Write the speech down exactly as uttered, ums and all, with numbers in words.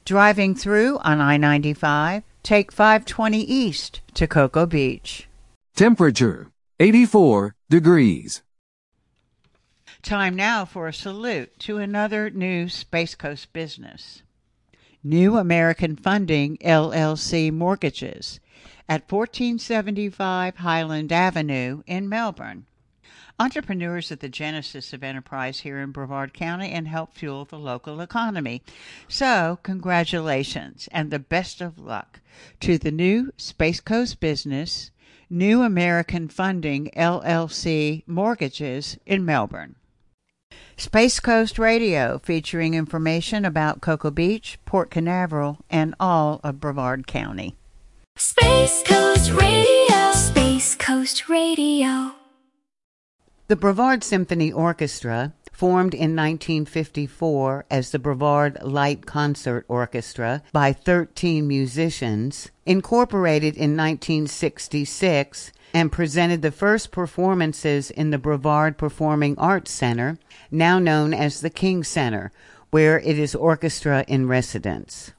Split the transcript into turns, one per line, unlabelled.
Driving through on I ninety-five, take five twenty east to Cocoa Beach.
Temperature, eighty-four degrees.
Time now for a salute to another new Space Coast business. New American Funding, L L C Mortgages at fourteen seventy-five Highland Avenue in Melbourne. Entrepreneurs at the genesis of enterprise here in Brevard County and help fuel the local economy. So, congratulations and the best of luck to the new Space Coast business, New American Funding, L L C Mortgages in Melbourne. Space Coast Radio, featuring information about Cocoa Beach, Port Canaveral, and all of Brevard County.
Space Coast Radio, Space Coast Radio.
The Brevard Symphony Orchestra, formed in nineteen fifty-four as the Brevard Light Concert Orchestra by thirteen musicians, incorporated in nineteen sixty-six and presented the first performances in the Brevard Performing Arts Center, now known as the King Center, where it is orchestra in residence.